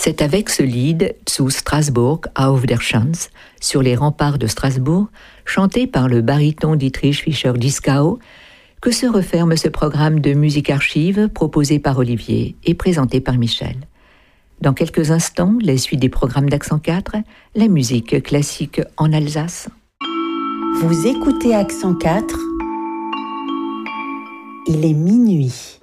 C'est avec ce lied zu Strasbourg auf der Schanze, sur les remparts de Strasbourg, chanté par le baryton Dietrich Fischer-Dieskau, que se referme ce programme de musique archive proposé par Olivier et présenté par Michel. Dans quelques instants, la suite des programmes d'Accent 4, la musique classique en Alsace. Vous écoutez Accent 4, il est minuit.